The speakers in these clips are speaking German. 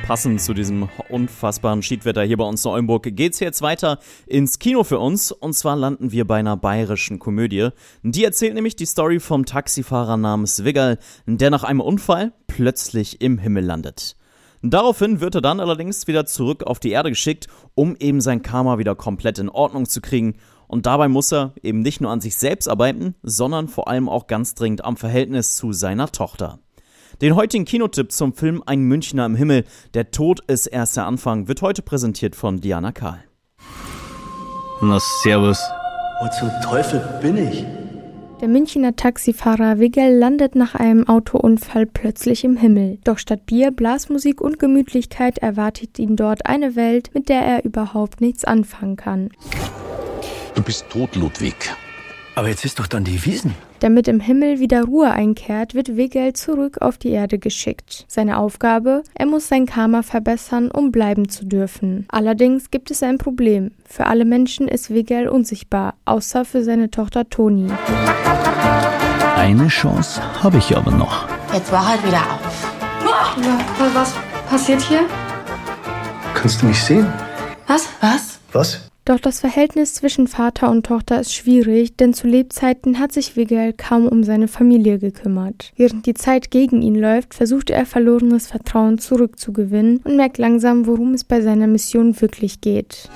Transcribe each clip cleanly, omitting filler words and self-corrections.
Passend zu diesem unfassbaren Schiedwetter hier bei uns in Oldenburg geht's jetzt weiter ins Kino für uns. Und zwar landen wir bei einer bayerischen Komödie. Die erzählt nämlich die Story vom Taxifahrer namens Wiggerl, der nach einem Unfall plötzlich im Himmel landet. Daraufhin wird er dann allerdings wieder zurück auf die Erde geschickt, um eben sein Karma wieder komplett in Ordnung zu kriegen. Und dabei muss er eben nicht nur an sich selbst arbeiten, sondern vor allem auch ganz dringend am Verhältnis zu seiner Tochter. Den heutigen Kinotipp zum Film Ein Münchner im Himmel, der Tod ist erst der Anfang, wird heute präsentiert von Diana Kahl. Na, servus. Wo zum Teufel bin ich? Der Münchner Taxifahrer Wiggerl landet nach einem Autounfall plötzlich im Himmel. Doch statt Bier, Blasmusik und Gemütlichkeit erwartet ihn dort eine Welt, mit der er überhaupt nichts anfangen kann. Du bist tot, Ludwig. Aber jetzt ist doch dann die Wiesn. Damit im Himmel wieder Ruhe einkehrt, wird Wiggerl zurück auf die Erde geschickt. Seine Aufgabe? Er muss sein Karma verbessern, um bleiben zu dürfen. Allerdings gibt es ein Problem. Für alle Menschen ist Wiggerl unsichtbar, außer für seine Tochter Toni. Eine Chance habe ich aber noch. Jetzt wach halt wieder auf. Was passiert hier? Kannst du mich sehen? Was? Was? Doch das Verhältnis zwischen Vater und Tochter ist schwierig, denn zu Lebzeiten hat sich Wiggerl kaum um seine Familie gekümmert. Während die Zeit gegen ihn läuft, versucht er verlorenes Vertrauen zurückzugewinnen und merkt langsam, worum es bei seiner Mission wirklich geht.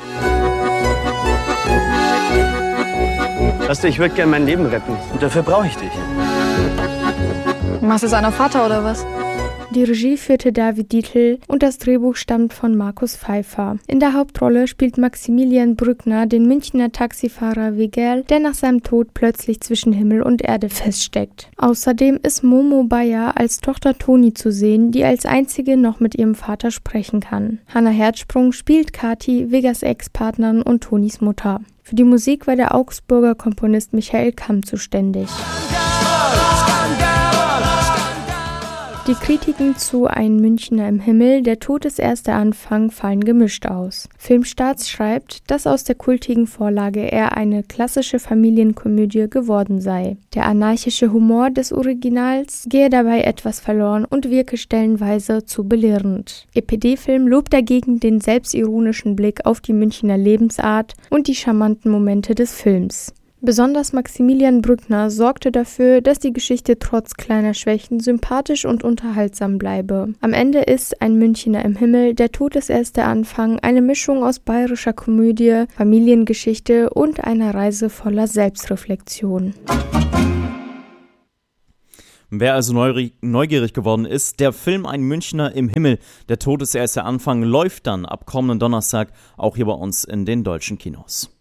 Weißt du, ich würde gerne mein Leben retten. Und dafür brauche ich dich. Machst du jetzt einer Vater oder was? Die Regie führte David Dietl und das Drehbuch stammt von Markus Pfeiffer. In der Hauptrolle spielt Maximilian Brückner den Münchner Taxifahrer Wiggerl, der nach seinem Tod plötzlich zwischen Himmel und Erde feststeckt. Außerdem ist Momo Bayer als Tochter Toni zu sehen, die als einzige noch mit ihrem Vater sprechen kann. Hannah Herzsprung spielt Kathi, Wiggers Ex-Partnerin und Tonis Mutter. Für die Musik war der Augsburger Komponist Michael Kamm zuständig. Die Kritiken zu Ein Münchner im Himmel, der Tod ist erst der Anfang, fallen gemischt aus. Filmstarts schreibt, dass aus der kultigen Vorlage eher eine klassische Familienkomödie geworden sei. Der anarchische Humor des Originals gehe dabei etwas verloren und wirke stellenweise zu belehrend. EPD-Film lobt dagegen den selbstironischen Blick auf die Münchner Lebensart und die charmanten Momente des Films. Besonders Maximilian Brückner sorgte dafür, dass die Geschichte trotz kleiner Schwächen sympathisch und unterhaltsam bleibe. Am Ende ist Ein Münchner im Himmel, der Tod ist erst der Anfang, eine Mischung aus bayerischer Komödie, Familiengeschichte und einer Reise voller Selbstreflexion. Wer also neugierig geworden ist, der Film Ein Münchner im Himmel, der Tod ist erst der Anfang, läuft dann ab kommenden Donnerstag auch hier bei uns in den deutschen Kinos.